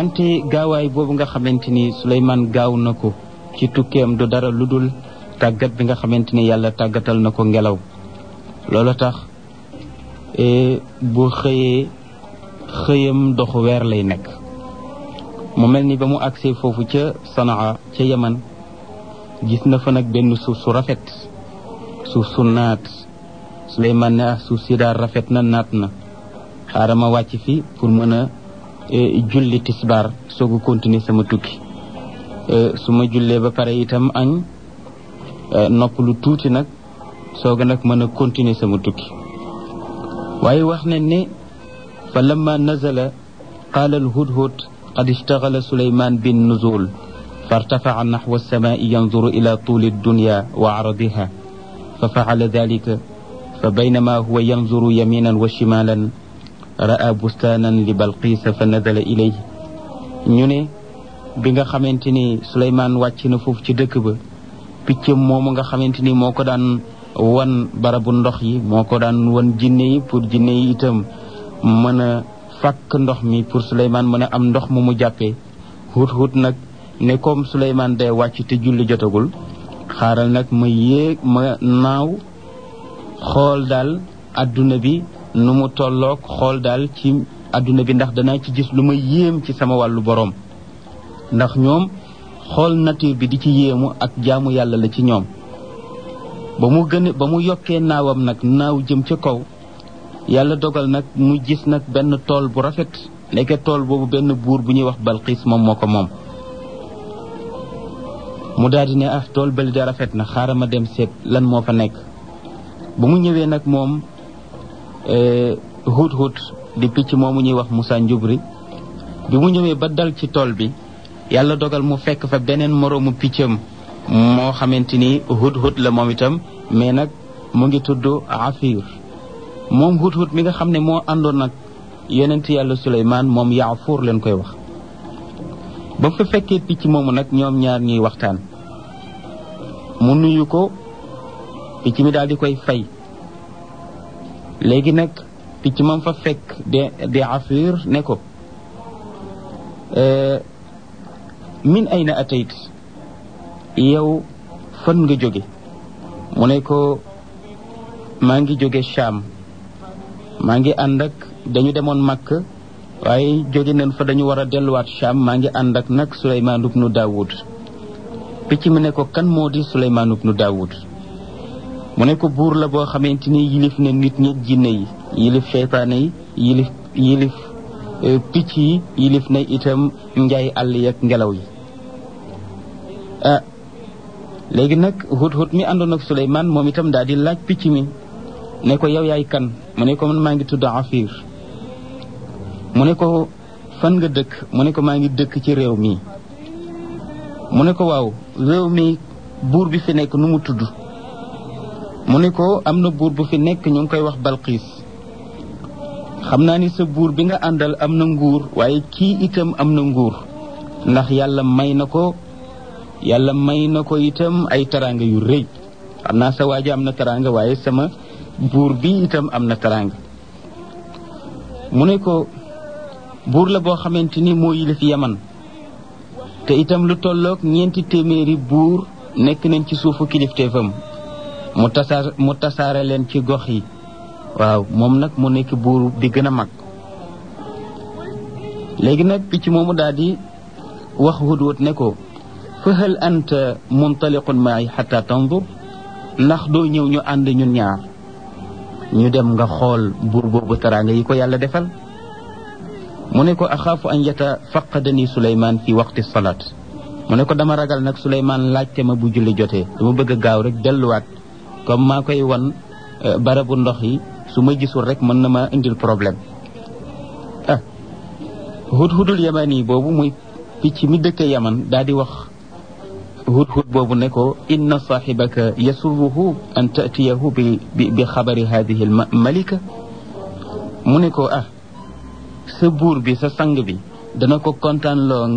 wante gaawaay boobu nga xamante ni Suleymaan gaaw na ko ci tukkeem du dara lu dul tàggat bi nga xamante ni yàlla tàggatal na ko ngelaw loolu tax bu xëyee xëyam doxu weer lay nekk mu mel ni ba mu agsee foofu ca Sanaa ca Yaman gis na fa nag benn suuf su rafet suuf su naat Suleymaan ne suuf si daal rafet na naat na xaaral ma wàcc fi pour mën a julli tisbaar soog a continuer sama tukki su ma jullee ba pare itam añ nopp lu tuuti nag soog a nag mën a continuer sama tukki waaye wax nañ ne fa lamma nazala qaala alhudhud qad ishtaghala Suleymaan bin nuzul فارتفع نحو السماء ينظر إلى طول الدنيا وعرضها ففعل ذلك فبينما هو ينظر يمينا وشمالا رأى بستانا لبلقيس فنزل إليه ñu ne bi nga xamante ni Suleymaan wàcc na foofu ci dëkk ba picc moomu nga xamante ni moo ko daan wan barabu ndox yi moo ko daan wan jinne yi pour jinne yi itam mën a fàkk ndox mi pour Suleymaan mën a am ndox mu mu jàppee hut nag ne comme Suleymaan day wàcc te julli jotagul xaaral nag ma yéeg ma naaw xool daal adduna bi nu mu tolloog xool daal ci adduna bi ndax danaa ci gis lu ma yéem ci sama wàllu boroom ndax ñoom xool nature bi di ci yéemu ak jaamu yàlla la ci ñoom ba mu yokkee naawam nag naaw jëm ca kaw yàlla dogal nag mu gis nag benn tool bu rafet nekk tool boobu benn buur bu ñuy wax Balqiis moom moo ko moom mu daal di ne tool bali de rafet na xaaral ma dem seet lan moo fa nekk ba mu ñëwee nag moom hut di picc moomu ñuy wax Musaa Njubri bi mu ñëwee ba dal ci tool bi yàlla dogal mu fekk fa beneen moroomu piccam moo xamante ni hut la moom itam mais nag mu ngi tudd Afir moom hut mi nga xam ne moo àndoon nag yonent yàlla Suleymaan moom Yaafuur leen koy wax ba fa fekkee picc moomu nag ñoom ñaar ñuy waxtaan mu nuyu ko picc mi daal di koy fay léegi nag picc moom fa fekk de Afir ne ko min ayna atayt yow fan nga jóge mu ne ko maa ngi jóge Sham maa ngi ànd ak dañu demoon Makk waaye jóge nañ fa dañu war a delluwaat Sham maa ngi ànd ak nag Suleymaan ibnu Daawud picc mi ne ko kan moo di Suleymaan ibnu Daawud mu ne ko buur la boo xamante ni yilif na nit ñi jinne yi yilif seytaane yi yilif picc yi yilif na itam njaay àll yi ak ngelaw yi léegi nag hut mi àndoon ak Suleymaan moom itam daal di laaj picc mi ne ko yow yaay kan mu ne ko man maa ngi tudd Afir mu ne ko fan nga dëkk mu ne ko maa ngi dëkk ci réew mi mu ne ko waaw réew mi buur bi fi nekk nu mu tudd mu ne ko am na buur bu fi nekk ñu ngi koy wax Balqiis xam naa ni sa buur bi nga àndal am na nguur waaye kii itam am na nguur ndax yàlla may na ko itam ay teraanga yu rëy xam naa sa waaja am na teraanga waaye sama buur bi itam am na teraanga mu ne ko buur la boo xamante ni moo yilif Yaman te itam lu tolloog 400 buur nekk nañ ci suufu kilifteefam mu tasaare leen ci gox yi waaw moom nag mu nekk buur bi gën a mag léegi nag picc moomu daal di wax hudhud ne ko fa hal anta muntaliqun ma'i hatta tanzur ndax doo ñëw ñu ànd ñun ñaar ñu dem nga xool buur boobu teraanga yi ko yàlla defal mu ne ko axaafu an yatafaqadani Suleymaan fi waqti salaat mu ne ko dama ragal nag Suleymaan laajte ma bu julli jotee dama bëgg a gaaw rek delluwaat comme maa koy wan barabu ndox yi su ma gisul rek mën na ma indil problème hudhudul yamani boobu muy picc mi dëkk Yaman daal di wax hudhud boobu ne ko inna saaxibaka yasurruhu an taatiyahu bi xabari hadihi al malika mu ne ko sa buur bi sa sang bi dana ko kontaan loo